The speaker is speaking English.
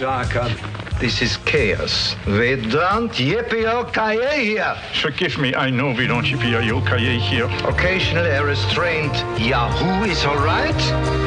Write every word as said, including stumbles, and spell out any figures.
Jacob. This is chaos. We don't yippee-o-ki-yay here. Forgive me, I know we don't yippee-o-ki-yay here. Occasionally a restrained Yahoo is all right.